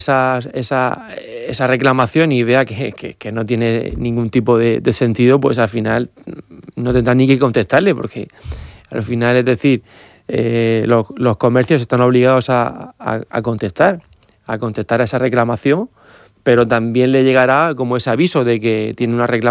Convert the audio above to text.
esa reclamación y vea que no tiene ningún tipo de sentido, pues al final no tendrá ni que contestarle, porque al final, es decir, los comercios están obligados a contestar a esa reclamación, pero también le llegará como ese aviso de que tiene una reclamación